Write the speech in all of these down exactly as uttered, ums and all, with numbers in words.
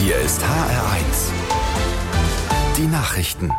Hier ist H R eins. Die Nachrichten.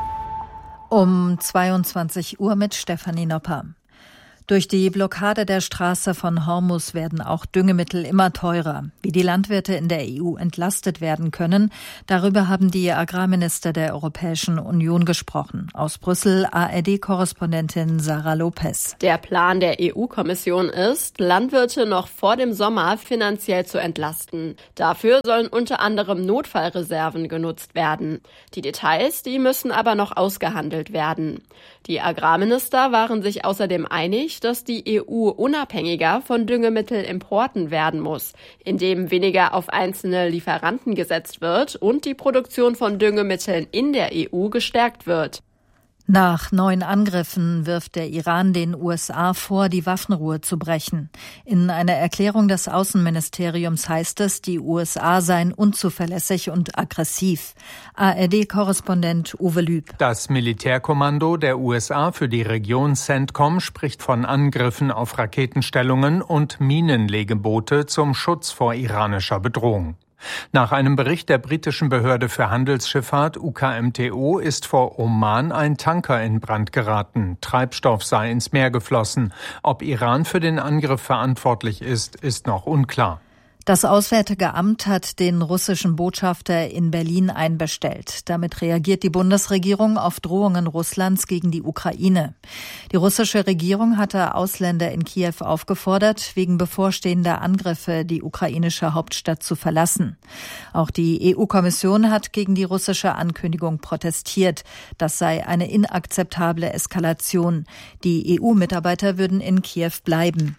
Um zweiundzwanzig Uhr mit Stefanie Nopper. Durch die Blockade der Straße von Hormuz werden auch Düngemittel immer teurer. Wie die Landwirte in der E U entlastet werden können, darüber haben die Agrarminister der Europäischen Union gesprochen. Aus Brüssel A R D-Korrespondentin Sarah Lopez. Der Plan der E U-Kommission ist, Landwirte noch vor dem Sommer finanziell zu entlasten. Dafür sollen unter anderem Notfallreserven genutzt werden. Die Details, die müssen aber noch ausgehandelt werden. Die Agrarminister waren sich außerdem einig, dass die E U unabhängiger von Düngemittelimporten werden muss, indem weniger auf einzelne Lieferanten gesetzt wird und die Produktion von Düngemitteln in der E U gestärkt wird. Nach neuen Angriffen wirft der Iran den U S A vor, die Waffenruhe zu brechen. In einer Erklärung des Außenministeriums heißt es, die U S A seien unzuverlässig und aggressiv. A R D-Korrespondent Uwe Lüb. Das Militärkommando der U S A für die Region CENTCOM spricht von Angriffen auf Raketenstellungen und Minenlegeboote zum Schutz vor iranischer Bedrohung. Nach einem Bericht der britischen Behörde für Handelsschifffahrt U K M T O ist vor Oman ein Tanker in Brand geraten. Treibstoff sei ins Meer geflossen. Ob Iran für den Angriff verantwortlich ist, ist noch unklar. Das Auswärtige Amt hat den russischen Botschafter in Berlin einbestellt. Damit reagiert die Bundesregierung auf Drohungen Russlands gegen die Ukraine. Die russische Regierung hatte Ausländer in Kiew aufgefordert, wegen bevorstehender Angriffe die ukrainische Hauptstadt zu verlassen. Auch die E U-Kommission hat gegen die russische Ankündigung protestiert. Das sei eine inakzeptable Eskalation. Die E U-Mitarbeiter würden in Kiew bleiben.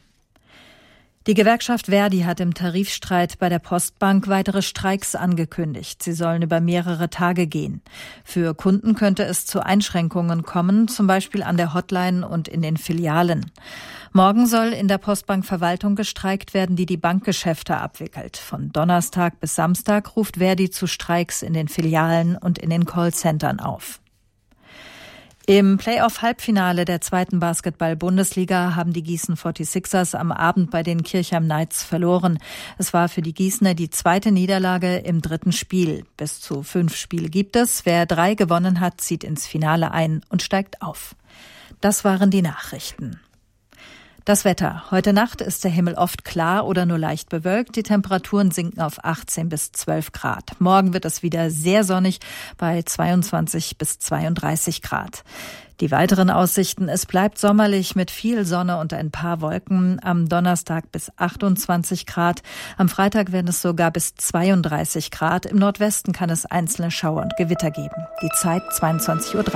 Die Gewerkschaft Verdi hat im Tarifstreit bei der Postbank weitere Streiks angekündigt. Sie sollen über mehrere Tage gehen. Für Kunden könnte es zu Einschränkungen kommen, zum Beispiel an der Hotline und in den Filialen. Morgen soll in der Postbankverwaltung gestreikt werden, die die Bankgeschäfte abwickelt. Von Donnerstag bis Samstag ruft Verdi zu Streiks in den Filialen und in den Callcentern auf. Im Playoff-Halbfinale der zweiten Basketball-Bundesliga haben die Gießen forty-sixers am Abend bei den Kirchheim Knights verloren. Es war für die Gießener die zweite Niederlage im dritten Spiel. Bis zu fünf Spiele gibt es. Wer drei gewonnen hat, zieht ins Finale ein und steigt auf. Das waren die Nachrichten. Das Wetter. Heute Nacht ist der Himmel oft klar oder nur leicht bewölkt. Die Temperaturen sinken auf achtzehn bis zwölf Grad. Morgen wird es wieder sehr sonnig bei zweiundzwanzig bis zweiunddreißig Grad. Die weiteren Aussichten: Es bleibt sommerlich mit viel Sonne und ein paar Wolken. Am Donnerstag bis achtundzwanzig Grad. Am Freitag werden es sogar bis zweiunddreißig Grad. Im Nordwesten kann es einzelne Schauer und Gewitter geben. Die Zeit zweiundzwanzig Uhr drei.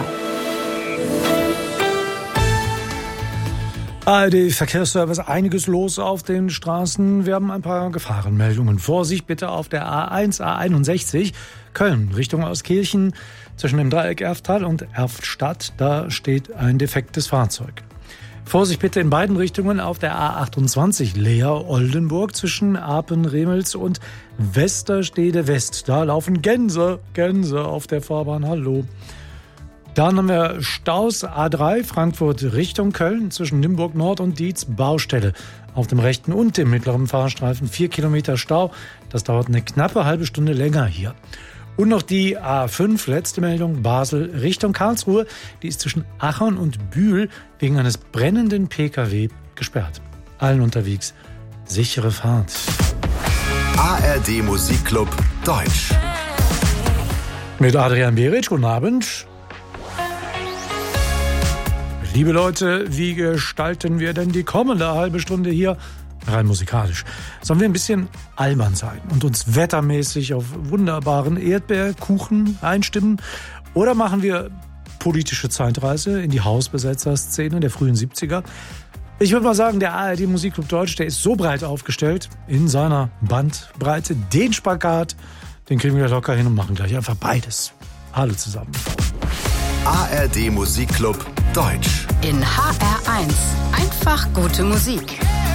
A R D-Verkehrsservice, einiges los auf den Straßen. Wir haben ein paar Gefahrenmeldungen. Vorsicht bitte auf der A eins, A einundsechzig, Köln, Richtung Euskirchen, zwischen dem Dreieck Erftal und Erftstadt. Da steht ein defektes Fahrzeug. Vorsicht bitte in beiden Richtungen auf der A achtundzwanzig, Leer-Oldenburg, zwischen Apen-Remels und Westerstede West. Da laufen Gänse, Gänse auf der Fahrbahn. Hallo. Dann haben wir Staus A drei, Frankfurt Richtung Köln, zwischen Limburg Nord und Dietz, Baustelle. Auf dem rechten und dem mittleren Fahrstreifen vier Kilometer Stau. Das dauert eine knappe halbe Stunde länger hier. Und noch die A fünf, letzte Meldung, Basel Richtung Karlsruhe. Die ist zwischen Achern und Bühl wegen eines brennenden P K W gesperrt. Allen unterwegs sichere Fahrt. A R D Musikclub Deutsch. Mit Adrian Beric, guten Abend. Liebe Leute, wie gestalten wir denn die kommende halbe Stunde hier rein musikalisch? Sollen wir ein bisschen albern sein und uns wettermäßig auf wunderbaren Erdbeerkuchen einstimmen? Oder machen wir politische Zeitreise in die Hausbesetzerszene der frühen siebziger? Ich würde mal sagen, der A R D Musikclub Deutsch, der ist so breit aufgestellt in seiner Bandbreite. Den Spagat, den kriegen wir locker hin und machen gleich einfach beides. Alle zusammen. A R D Musikclub Deutsch. In H R eins. Einfach gute Musik.